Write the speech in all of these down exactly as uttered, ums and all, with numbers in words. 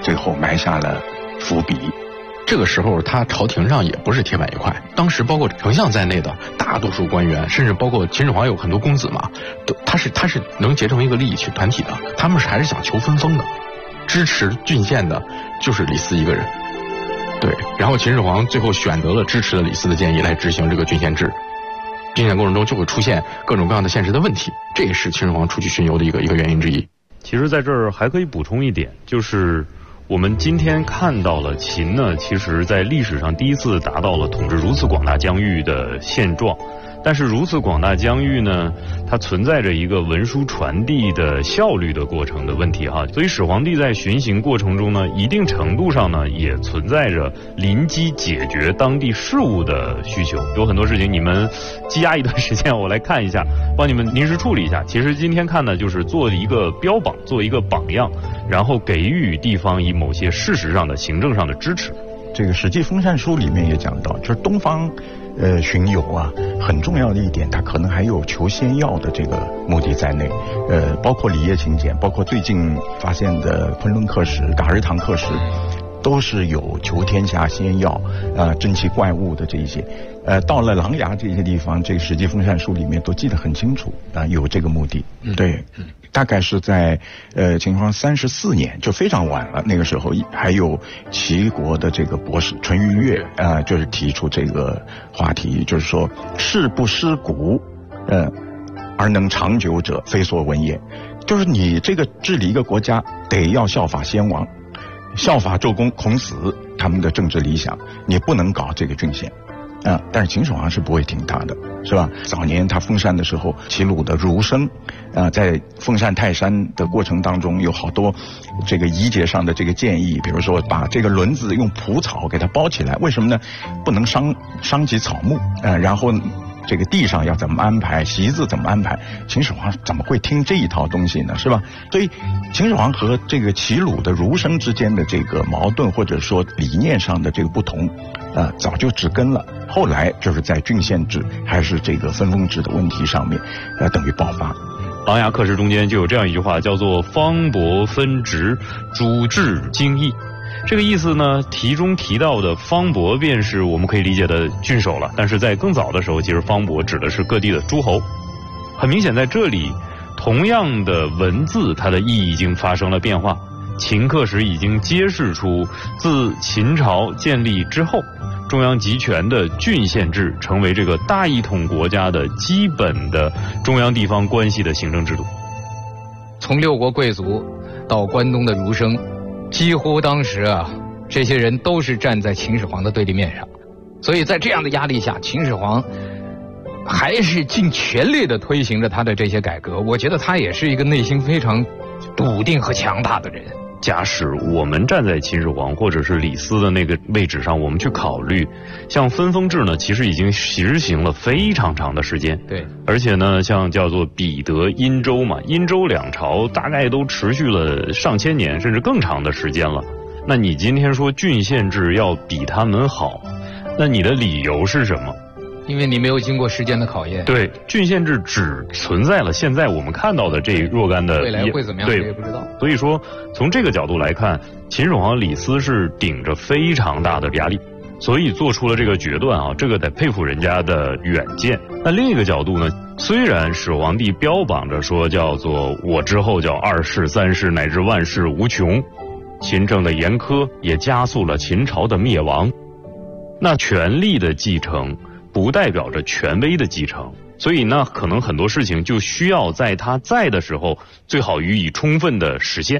最后埋下了伏笔。 这个时候他朝廷上也不是铁板一块，当时包括丞相在内的大多数官员，甚至包括秦始皇有很多公子嘛，都他是他是能结成一个利益群团体的，他们是还是想求分封的，支持郡县的就是李斯一个人。对，然后秦始皇最后选择了支持了李斯的建议来执行这个郡县制，郡县过程中就会出现各种各样的现实的问题，这也是秦始皇出去巡游的一个一个原因之一。 其实在这儿还可以补充一点，就是我们今天看到了秦呢，其实在历史上第一次达到了统治如此广大疆域的现状。但是如此广大疆域呢，它存在着一个文书传递的效率的过程的问题哈，所以始皇帝在巡行过程中呢，一定程度上呢，也存在着临机解决当地事务的需求。有很多事情你们积压一段时间，我来看一下，帮你们临时处理一下。其实今天看呢，就是做一个标榜，做一个榜样，然后给予地方以某些事实上的行政上的支持。 这个《史记·封禅书》里面也讲到，就是东方呃巡游啊，很重要的一点，它可能还有求仙药的这个目的在内，呃，包括里叶秦简，包括最近发现的昆仑刻石、噶日唐刻石，都是有求天下仙药啊、呃、珍奇怪物的这一些。呃，到了琅琊这些地方，这个《史记·封禅书》里面都记得很清楚啊、呃，有这个目的。对，大概是在呃秦始皇三十四年，就非常晚了。那个时候还有齐国的这个博士淳于越啊、呃，就是提出这个话题，就是说事不失古，呃，而能长久者，非所闻也。就是你这个治理一个国家，得要效法先王，效法周公、孔子他们的政治理想，你不能搞这个郡县。啊，但是秦始皇是不会听他的，是吧？早年他封禅的时候，齐鲁的儒生，啊，在封禅泰山的过程当中，有好多这个仪节上的这个建议，比如说把这个轮子用蒲草给它包起来，为什么呢？不能伤伤及草木，啊，然后这个地上要怎么安排，席子怎么安排？秦始皇怎么会听这一套东西呢？是吧？所以秦始皇和这个齐鲁的儒生之间的这个矛盾，或者说理念上的这个不同，啊，早就植根了。后来就是在郡县制还是这个分封制的问题上面，呃，等于爆发。 琅琊刻石中间就有这样一句话，叫做方伯分职，主治经义。这个意思呢，题中提到的方伯便是我们可以理解的郡守了，但是在更早的时候，其实方伯指的是各地的诸侯。很明显在这里，同样的文字，它的意义已经发生了变化。秦刻石已经揭示出自秦朝建立之后，中央集权的郡县制成为这个大一统国家的基本的中央地方关系的行政制度。 从六国贵族到关东的儒生，几乎当时啊，这些人都是站在秦始皇的对立面上，所以在这样的压力下，秦始皇还是尽全力的推行着他的这些改革。我觉得他也是一个内心非常笃定和强大的人。 假使我们站在秦始皇或者是李斯的那个位置上，我们去考虑，像分封制呢，其实已经实行了非常长的时间。 对， 而且呢，像叫做彼得、殷周嘛，殷周两朝大概都持续了上千年，甚至更长的时间了。那你今天说郡县制要比他们好，那你的理由是什么？ 因为你没有经过时间的考验。 对，郡县制只存在了现在我们看到的这若干的， 未来会怎么样谁也不知道。 所以说从这个角度来看，秦始皇李斯是顶着非常大的压力，所以做出了这个决断啊，这个得佩服人家的远见。那另一个角度呢，虽然始皇帝标榜着说叫做我之后叫二世三世乃至万世无穷，秦政的严苛也加速了秦朝的灭亡，那权力的继承不代表着权威的继承，所以呢，可能很多事情就需要在他在的时候，最好予以充分的实现。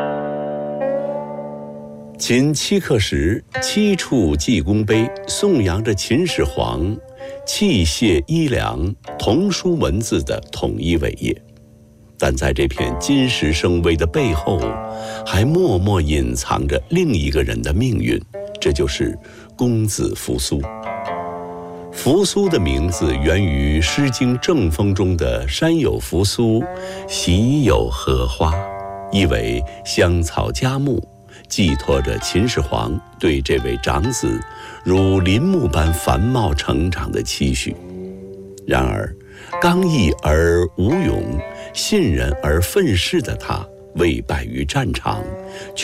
秦七刻石七处济功碑，颂扬着秦始皇器械衣良、童书文字的统一伟业。但在这片金石生威的背后，还默默隐藏着另一个人的命运，这就是公子扶苏。扶苏的名字源于《诗经·正风》中的山有扶苏，喜有荷花，意为香草佳木，寄托着秦始皇对这位长子如林木般繁茂成长的期许。然而刚毅而无勇，信任而愤世的他，未败于战场，却